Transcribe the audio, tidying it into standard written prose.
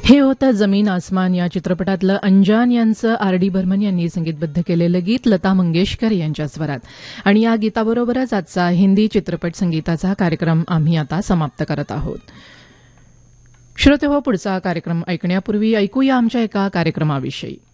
हे होतं जमीन आसमान या चित्रपटातलं अंजान यांचं आर.डी. बर्मन यांनी संगीतबद्ध केलेलं गीत लता मंगेशकर यांच्या स्वरात. आणि या गीताबरोबरच आजचा हिंदी चित्रपट संगीताचा कार्यक्रम आम्ही आता समाप्त करत आहोत. श्रोतेहो, पुढचा कार्यक्रम ऐकण्यापूर्वी ऐकूया आमच्या एका कार्यक्रमाविषयी.